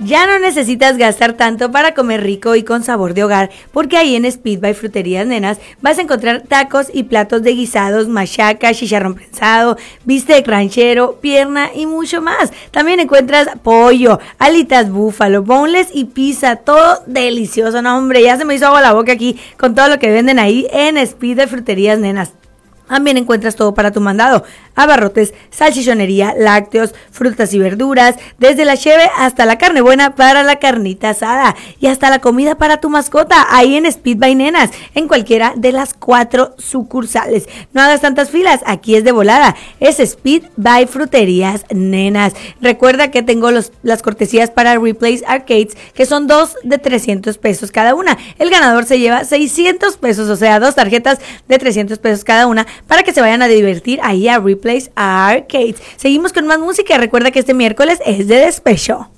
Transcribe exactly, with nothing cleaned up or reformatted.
Ya no necesitas gastar tanto para comer rico y con sabor de hogar, porque ahí en Speed by Fruterías Nenas vas a encontrar tacos y platos de guisados, machaca, chicharrón prensado, bistec ranchero, pierna y mucho más. También encuentras pollo, alitas búfalo, boneless y pizza, todo delicioso. No, hombre, ya se me hizo agua la boca aquí con todo lo que venden ahí en Speed by Fruterías Nenas. También encuentras todo para tu mandado, abarrotes, salchichonería, lácteos, frutas y verduras, desde la cheve hasta la carne buena para la carnita asada y hasta la comida para tu mascota, ahí en Speed by Nenas, en cualquiera de las cuatro sucursales. No hagas tantas filas, aquí es de volada, es Speed by Fruterías Nenas. Recuerda que tengo los, las cortesías para Replays Arcades, que son dos de trescientos pesos cada una. El ganador se lleva seiscientos pesos, o sea, dos tarjetas de trescientos pesos cada una, para que se vayan a divertir ahí a Replays Arcades. Seguimos con más música. Recuerda que este miércoles es de despecho.